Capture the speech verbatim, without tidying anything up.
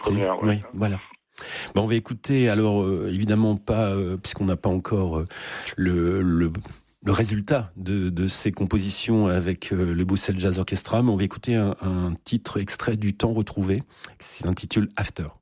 Première, ouais. Oui, voilà. Bon, on va écouter, alors euh, évidemment pas, euh, puisqu'on n'a pas encore euh, le, le, le résultat de, de ces compositions avec euh, le Bruxelles Jazz Orchestra, mais on va écouter un, un titre extrait du Temps retrouvé, qui s'intitule After.